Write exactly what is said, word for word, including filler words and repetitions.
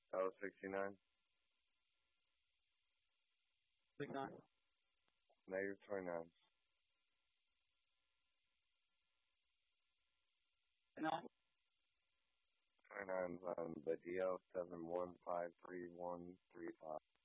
That was sixty-nine. sixty-nine. Negative twenty-nine. No. twenty-nine's on the D L seven one five three one three five.